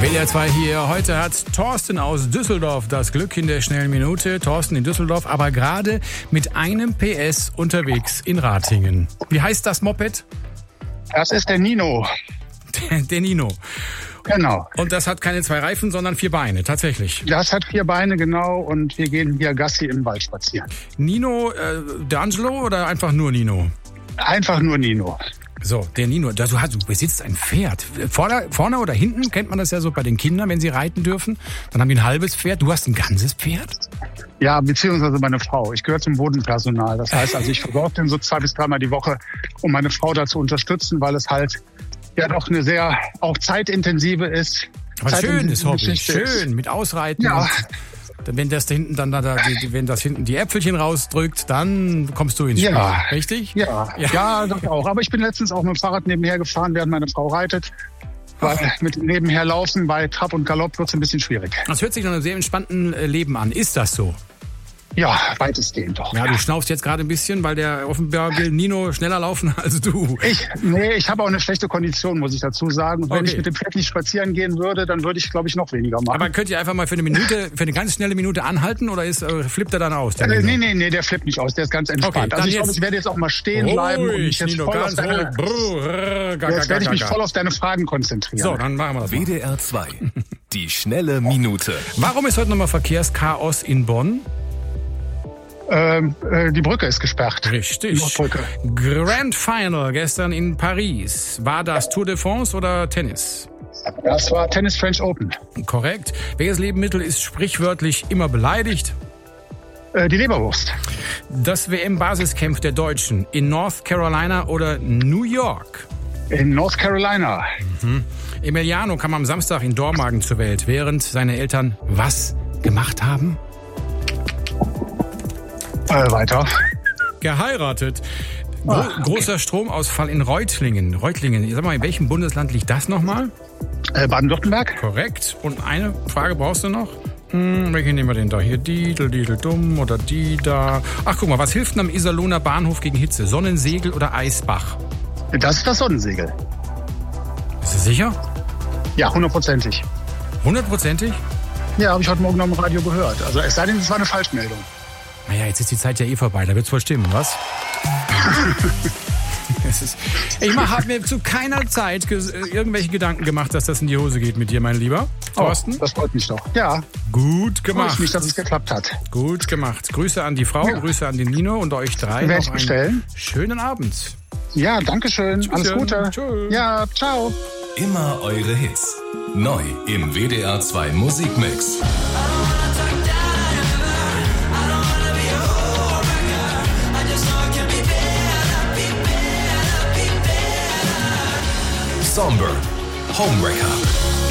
WDR 2 hier. Heute hat Thorsten aus Düsseldorf das Glück in der schnellen Minute. Thorsten in Düsseldorf, aber gerade mit einem PS unterwegs in Ratingen. Wie heißt das Moped? Das ist der Nino. Der Nino. Genau. Und das hat keine 2 Reifen, sondern 4 Beine, tatsächlich. Das hat 4 Beine, genau. Und wir gehen hier Gassi im Wald spazieren. Nino D'Angelo oder einfach nur Nino? Einfach nur Nino. So, der Nino, du besitzt ein Pferd. Vorne oder hinten kennt man das ja so bei den Kindern, wenn sie reiten dürfen. Dann haben die ein halbes Pferd. Du hast ein ganzes Pferd? Ja, beziehungsweise meine Frau. Ich gehöre zum Bodenpersonal. Das heißt, also ich versorge den so 2 bis 3 Mal die Woche, um meine Frau da zu unterstützen, weil es halt ja doch eine sehr auch zeitintensive ist. Aber schönes Hobby, schön, mit Ausreiten. Ja. Wenn das da hinten wenn das hinten die Äpfelchen rausdrückt, dann kommst du ins Spiel, richtig? Ja, das auch. Aber ich bin letztens auch mit dem Fahrrad nebenher gefahren, während meine Frau reitet. Weil mit dem Nebenherlaufen bei Trab und Galopp wird es ein bisschen schwierig. Das hört sich nach einem sehr entspannten Leben an. Ist das so? Ja, weitestgehend doch. Ja, du schnaufst jetzt gerade ein bisschen, weil der offenbar will Nino schneller laufen als du. Ich habe auch eine schlechte Kondition, muss ich dazu sagen. Und wenn ich mit dem Pferd nicht spazieren gehen würde, dann würde ich, glaube ich, noch weniger machen. Aber könnt ihr einfach mal für eine ganz schnelle Minute anhalten oder flippt er dann aus? Nee, der flippt nicht aus, der ist ganz entspannt. Okay, also ich werde jetzt auch mal stehen bleiben und mich jetzt werde ich mich voll auf deine Fragen konzentrieren. So, dann machen wir das mal. WDR 2, die schnelle Minute. Warum ist heute nochmal Verkehrschaos in Bonn? Die Brücke ist gesperrt. Richtig. Grand Final gestern in Paris. War das Tour de France oder Tennis? Das war Tennis French Open. Korrekt. Welches Lebensmittel ist sprichwörtlich immer beleidigt? Die Leberwurst. Das WM-Basiscamp der Deutschen in North Carolina oder New York? In North Carolina. Emiliano kam am Samstag in Dormagen zur Welt, während seine Eltern was gemacht haben? Weiter. Geheiratet. Großer Stromausfall in Reutlingen. Sag mal, in welchem Bundesland liegt das nochmal? Baden-Württemberg. Korrekt. Und eine Frage brauchst du noch? Welche nehmen wir denn da? Hier Didel, dumm oder die da? Ach, guck mal, was hilft denn am Iserlohner Bahnhof gegen Hitze? Sonnensegel oder Eisbach? Das ist das Sonnensegel. Bist du sicher? Ja, 100%. 100%? Ja, habe ich heute Morgen noch im Radio gehört. Also es sei denn, es war eine Falschmeldung. Naja, jetzt ist die Zeit ja eh vorbei, da wird's wohl stimmen, was? Ich habe mir zu keiner Zeit irgendwelche Gedanken gemacht, dass das in die Hose geht mit dir, mein Lieber. Thorsten? Das freut mich doch. Ja. Gut gemacht. Freut mich, dass es geklappt hat. Gut gemacht. Grüße an die Frau, Grüße an den Nino und euch 3. Werde ich bestellen. Schönen Abend. Ja, danke schön. Alles Gute. Tschüss. Ja, ciao. Immer eure Hits. Neu im WDR 2 Musikmix. Somber, Homewrecker.